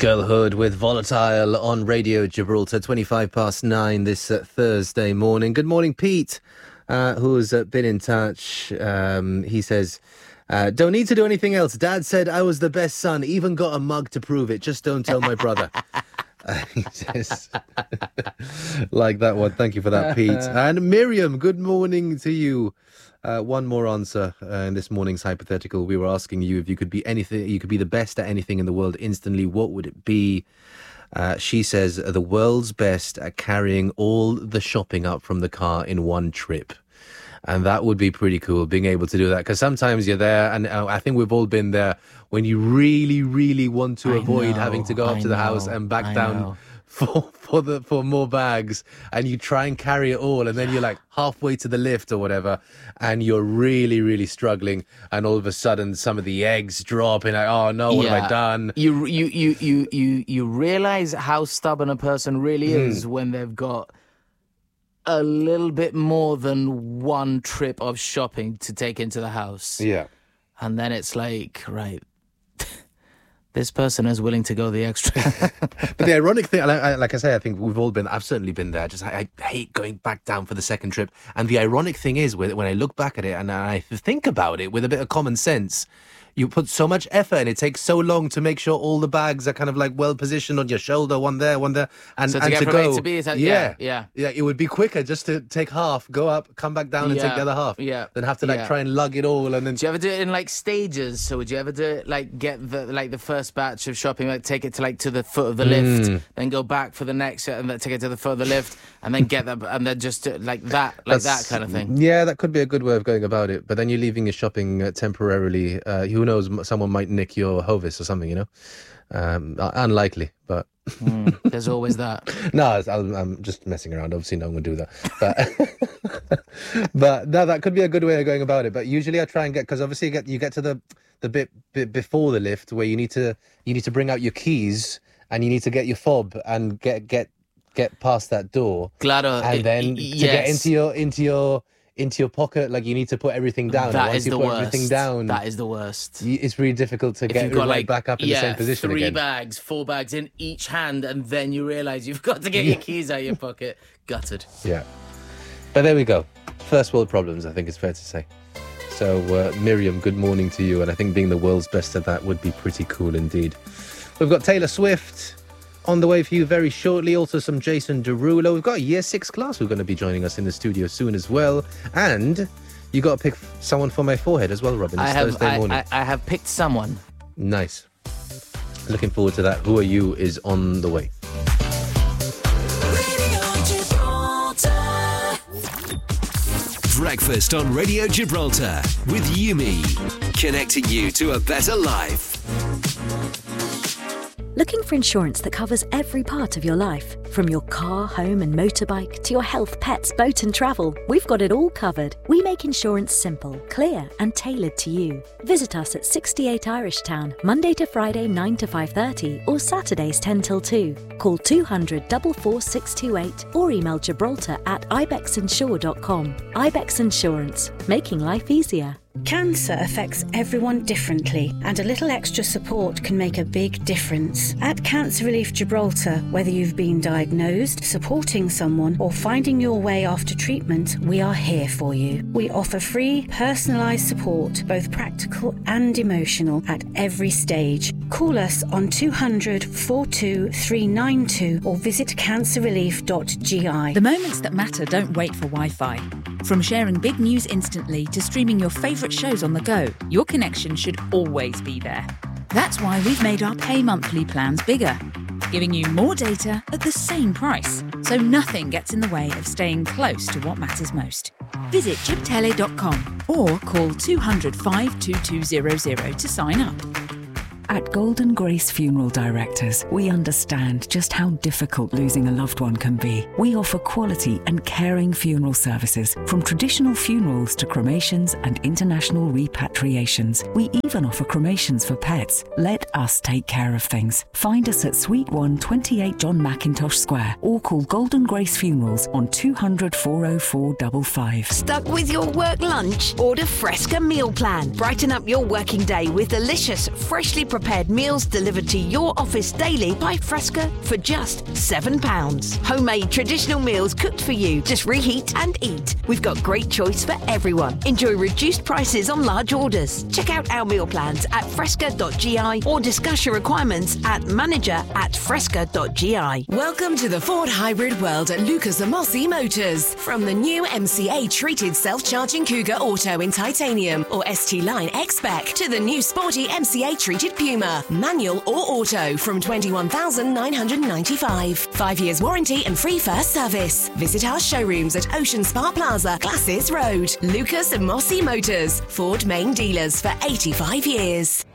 Girlhood with Volatile on Radio Gibraltar, 9:25 this Thursday morning. Good morning, Pete, who's been in touch. He says, don't need to do anything else. Dad said I was the best son, even got a mug to prove it. Just don't tell my brother. He says, like that one. Thank you for that, Pete. And Miriam, good morning to you. One more answer in this morning's hypothetical. We were asking you if you could be anything, you could be the best at anything in the world instantly. What would it be? She says the world's best at carrying all the shopping up from the car in one trip. And that would be pretty cool, being able to do that. Because sometimes you're there, and I think we've all been there, when you really, really want to avoid having to go up to the house and back down for more bags, and you try and carry it all, and then you're like halfway to the lift or whatever, and you're really, really struggling, and all of a sudden some of the eggs drop, and like, oh no, what have I done? You realize how stubborn a person really is when they've got a little bit more than one trip of shopping to take into the house. Yeah. And then it's like, right, this person is willing to go the extra. But the ironic thing, like I say, I think I've certainly been there. Just I hate going back down for the second trip. And the ironic thing is, when I look back at it and I think about it with a bit of common sense, you put so much effort and it takes so long to make sure all the bags are kind of like well positioned on your shoulder, one there, and so to get from A to B, yeah, it would be quicker just to take half, go up, come back down, and take the other half. Yeah, than have to try and lug it all. And then do you ever do it in like stages? So would you ever do it like get the first batch of shopping, like take it to the foot of the lift, then go back for the next, and then take it to the foot of the lift, and then get that, and then just do it like that kind of thing? Yeah, that could be a good way of going about it. But then you're leaving your shopping temporarily. Who knows? Someone might nick your Hovis or something, you know? Unlikely, but... there's always that. No, I'm just messing around. Obviously, no one would do that. But no, that could be a good way of going about it. But usually I try and because obviously you get to the bit before the lift where you need to bring out your keys and you need to get your fob and get past that door. Claro. And then to get into your pocket, like you need to put everything down. That Once is you the put worst. everything down, that is the worst. It's really difficult to get right back up in the same position again. 4 bags in each hand, and then you realise you've got to get your keys out of your pocket. Gutted. Yeah. But there we go. First world problems, I think it's fair to say. So, Miriam, good morning to you. And I think being the world's best at that would be pretty cool indeed. We've got Taylor Swift on the way for you very shortly. Also some Jason Derulo. We've got a Year 6 class who are going to be joining us in the studio soon as well. And you got to pick someone for my forehead as well, Robin. It's Thursday morning. I have picked someone. Nice. Looking forward to that. Who Are You is on the way. Breakfast on Radio Gibraltar with Yumi. Connecting you to a better life. Looking for insurance that covers every part of your life? From your car, home and motorbike to your health, pets, boat and travel, we've got it all covered. We make insurance simple, clear and tailored to you. Visit us at 68 Irish Town, Monday to Friday 9 to 5:30 or Saturdays 10 till 2. Call 200 44628 or email gibraltar@ibexinsure.com. Ibex Insurance, making life easier. Cancer affects everyone differently, and a little extra support can make a big difference. At Cancer Relief Gibraltar, whether you've been diagnosed, supporting someone, or finding your way after treatment, we are here for you. We offer free, personalised support, both practical and emotional, at every stage. Call us on 200 42392 or visit cancerrelief.gi. The moments that matter don't wait for Wi-Fi. From sharing big news instantly to streaming your favourite shows on the go, your connection should always be there. That's why we've made our pay monthly plans bigger, giving you more data at the same price, so nothing gets in the way of staying close to what matters most. Visit gibtele.com or call 200 52200 to sign up. At Golden Grace Funeral Directors, we understand just how difficult losing a loved one can be. We offer quality and caring funeral services, from traditional funerals to cremations and international repatriations. We even offer cremations for pets. Let us take care of things. Find us at Suite 1, 28 John Mackintosh Square, or call Golden Grace Funerals on 200 404 55. Stuck with your work lunch? Order Fresca Meal Plan. Brighten up your working day with delicious, freshly prepared prepared meals delivered to your office daily by Fresca for just £7. Homemade traditional meals cooked for you. Just reheat and eat. We've got great choice for everyone. Enjoy reduced prices on large orders. Check out our meal plans at fresca.gi or discuss your requirements at manager@fresca.gi. Welcome to the Ford hybrid world at Lucas Amosi Motors. From the new MCA treated self-charging Cougar Auto in titanium or ST Line X-Spec to the new sporty MCA treated Puma, manual or auto from $21,995. 5 years warranty and free first service. Visit our showrooms at Ocean Spa Plaza, Glasses Road. Lucas Amosi Motors, Ford main dealers for 85 years.